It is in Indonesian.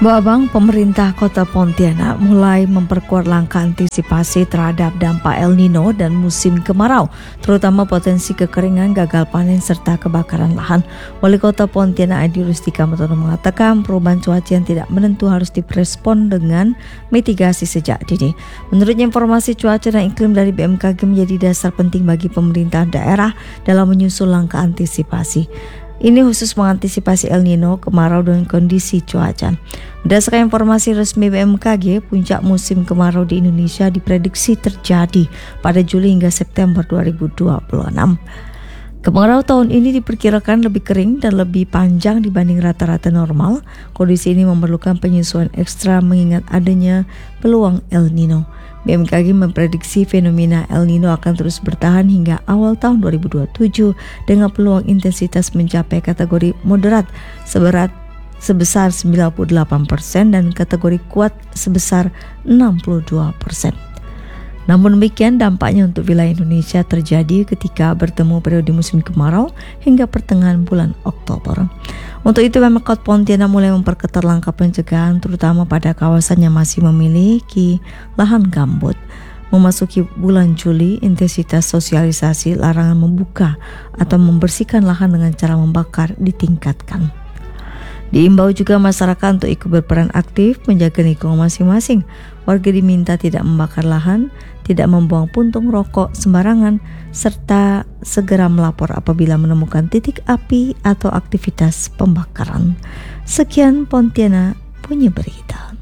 Bu Abang, pemerintah Kota Pontianak mulai memperkuat langkah antisipasi terhadap dampak El Nino dan musim kemarau, terutama potensi kekeringan, gagal panen, serta kebakaran lahan. Wali Kota Pontianak Adi Rustika Matono mengatakan perubahan cuaca yang tidak menentu harus direspon dengan mitigasi sejak dini. Menurutnya, informasi cuaca dan iklim dari BMKG menjadi dasar penting bagi pemerintah daerah dalam menyusun langkah antisipasi. Ini khusus mengantisipasi El Nino, kemarau, dan kondisi cuaca. Berdasarkan informasi resmi BMKG, puncak musim kemarau di Indonesia diprediksi terjadi pada Juli hingga September 2026. Kemarau tahun ini diperkirakan lebih kering dan lebih panjang dibanding rata-rata normal. Kondisi ini memerlukan penyesuaian ekstra mengingat adanya peluang El Nino. BMKG memprediksi fenomena El Nino akan terus bertahan hingga awal tahun 2027 dengan peluang intensitas mencapai kategori moderat sebesar 98% dan kategori kuat sebesar 62%. Namun demikian, dampaknya untuk wilayah Indonesia terjadi ketika bertemu periode musim kemarau hingga pertengahan bulan Oktober. Untuk itu, Pemkot Pontianak mulai memperketat langkah pencegahan terutama pada kawasan yang masih memiliki lahan gambut. Memasuki bulan Juli, intensitas sosialisasi larangan membuka atau membersihkan lahan dengan cara membakar ditingkatkan. Diimbau juga masyarakat untuk ikut berperan aktif menjaga lingkungan masing-masing. Warga diminta tidak membakar lahan, tidak membuang puntung rokok sembarangan, serta segera melapor apabila menemukan titik api atau aktivitas pembakaran. Sekian Pontianak punya berita.